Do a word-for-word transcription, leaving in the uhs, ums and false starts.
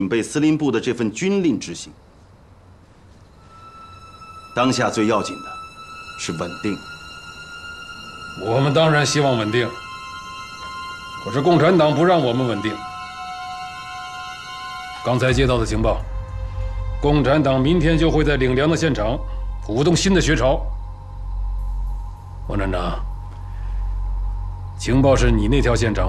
准备司令部的这份军令执行。当下最要紧的是稳定。 我们当然希望稳定，可是共产党不让我们稳定。刚才接到的情报，共产党明天就会在领粮的现场鼓动新的学潮。王站长，情报是你那条线掌握。